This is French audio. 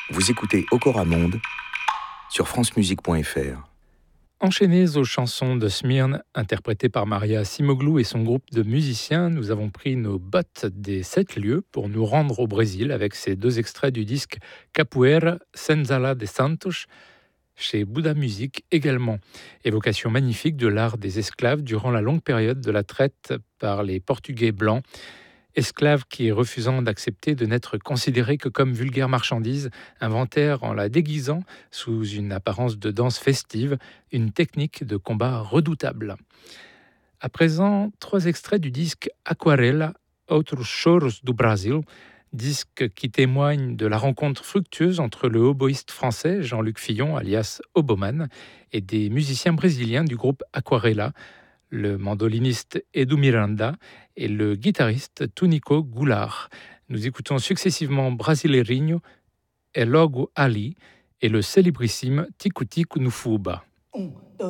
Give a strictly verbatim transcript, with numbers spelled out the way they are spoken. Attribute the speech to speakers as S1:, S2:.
S1: Vous écoutez Okora Monde sur francemusique point f r.
S2: Enchaînés aux chansons de Smyrne, interprétées par Maria Cimoglu et son groupe de musiciens, nous avons pris nos bottes des sept lieux pour nous rendre au Brésil avec ces deux extraits du disque Capoeira Senzala de Santos, chez Buddha Music également. Évocation magnifique de l'art des esclaves durant la longue période de la traite par les Portugais blancs. Esclaves qui, refusant d'accepter de n'être considérés que comme vulgaires marchandises, inventèrent, en la déguisant sous une apparence de danse festive, une technique de combat redoutable. À présent, trois extraits du disque Aquarela, Outros Choros do Brasil, disque qui témoigne de la rencontre fructueuse entre le oboïste français Jean-Luc Fillon, alias Oboman, et des musiciens brésiliens du groupe Aquarela, le mandoliniste Edu Miranda et le guitariste Tunico Goulart. Nous écoutons successivement Brasileirinho, É Logo Ali et le célébrissime Tico Tico no Fuba.